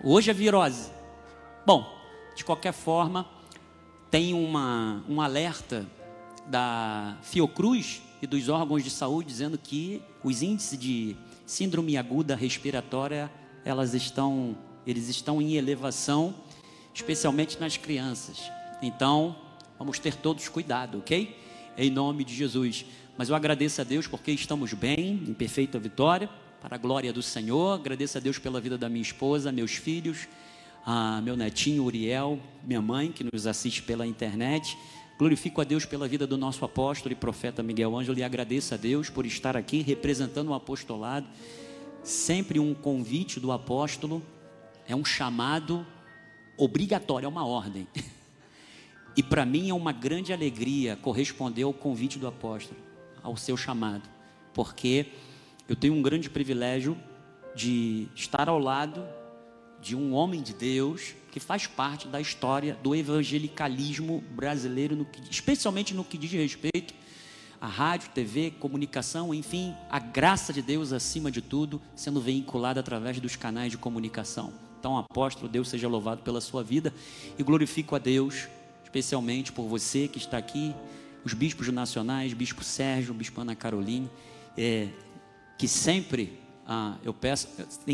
Hoje é virose. Bom, de qualquer forma, tem um alerta da Fiocruz e dos órgãos de saúde dizendo que os índices de síndrome aguda respiratória, eles estão em elevação, especialmente nas crianças. Então, vamos ter todos cuidado, ok? Em nome de Jesus. Mas eu agradeço a Deus porque estamos bem, em perfeita vitória, para a glória do Senhor. Agradeço a Deus pela vida da minha esposa, meus filhos, meu netinho Uriel, minha mãe que nos assiste pela internet. Glorifico a Deus pela vida do nosso apóstolo e profeta Miguel Ângelo e agradeço a Deus por estar aqui representando o apostolado. Sempre um convite do apóstolo é um chamado obrigatório, é uma ordem. E para mim é uma grande alegria corresponder ao convite do apóstolo, ao seu chamado, porque eu tenho um grande privilégio de estar ao lado de um homem de Deus que faz parte da história do evangelicalismo brasileiro, especialmente no que diz respeito à rádio, TV, comunicação, enfim, a graça de Deus acima de tudo, sendo veiculada através dos canais de comunicação. Então, apóstolo, Deus seja louvado pela sua vida e glorifico a Deus, especialmente por você que está aqui, os bispos nacionais, bispo Sérgio, bispo Ana Caroline, que sempre eu peço,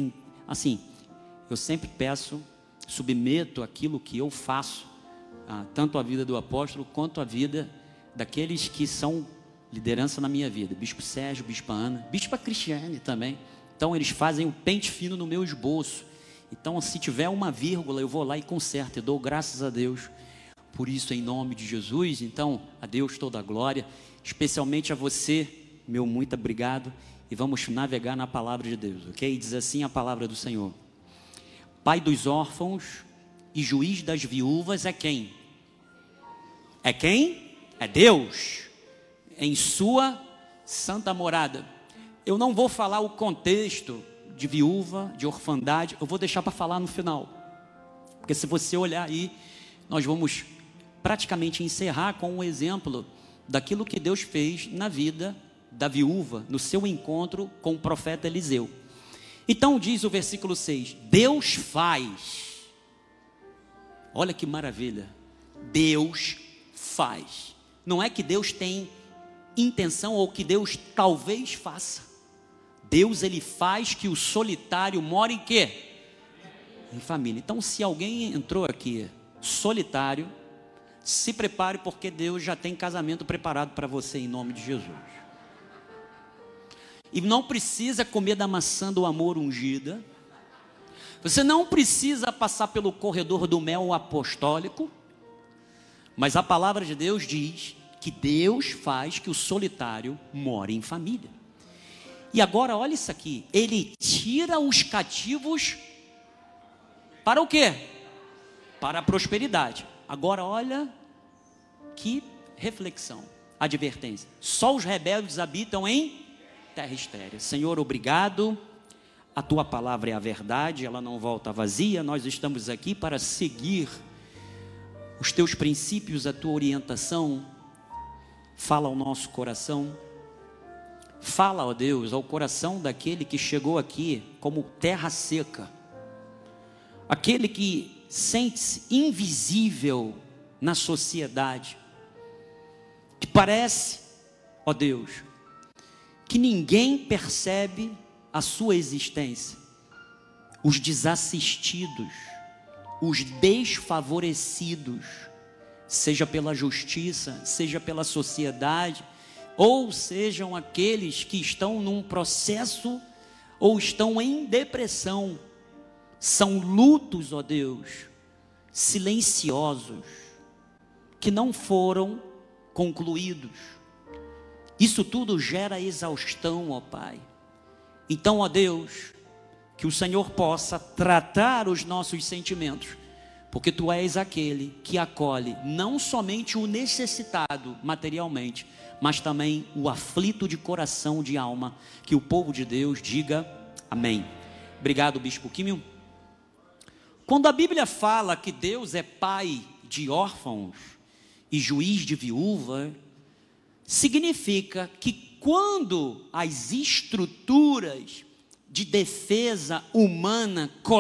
eu sempre peço, submeto aquilo que eu faço, tanto a vida do apóstolo quanto a vida daqueles que são liderança na minha vida, bispo Sérgio, bispa Ana, bispa Cristiane também. Então eles fazem o pente fino no meu esboço. Então se tiver uma vírgula eu vou lá e conserto, eu dou graças a Deus por isso em nome de Jesus. Então a Deus toda a glória, especialmente a você, meu muito obrigado, e vamos navegar na palavra de Deus, ok? Diz assim a palavra do Senhor: Pai dos órfãos e juiz das viúvas é quem? É quem? É Deus, em sua santa morada. Eu não vou falar o contexto de viúva, de orfandade, eu vou deixar para falar no final, porque se você olhar aí, nós vamos praticamente encerrar com um exemplo daquilo que Deus fez na vida da viúva, no seu encontro com o profeta Eliseu. Então diz o versículo 6, Deus faz, olha que maravilha, Deus faz, não é que Deus tem intenção ou que Deus talvez faça, Deus ele faz que o solitário more em quê? Em família. Então se alguém entrou aqui solitário, se prepare porque Deus já tem casamento preparado para você em nome de Jesus. E não precisa comer da maçã do amor ungida. Você não precisa passar pelo corredor do mel apostólico. Mas a palavra de Deus diz que Deus faz que o solitário more em família. E agora olha isso aqui. Ele tira os cativos para o quê? Para a prosperidade. Agora olha que reflexão, advertência. Só os rebeldes habitam em terra estéril. Senhor, obrigado, a tua palavra é a verdade, ela não volta vazia, nós estamos aqui para seguir os teus princípios, a tua orientação. Fala ao nosso coração, fala, ó Deus, ao coração daquele que chegou aqui como terra seca, aquele que sente-se invisível na sociedade, que parece, ó Deus, que ninguém percebe a sua existência, os desassistidos, os desfavorecidos, seja pela justiça, seja pela sociedade, ou sejam aqueles que estão num processo ou estão em depressão, são lutos, ó Deus, silenciosos, que não foram concluídos. Isso tudo gera exaustão, ó Pai. Então, ó Deus, que o Senhor possa tratar os nossos sentimentos, porque Tu és aquele que acolhe não somente o necessitado materialmente, mas também o aflito de coração, de alma. Que o povo de Deus diga amém. Obrigado, Bispo Químio. Quando a Bíblia fala que Deus é pai de órfãos e juiz de viúva, significa que quando as estruturas de defesa humana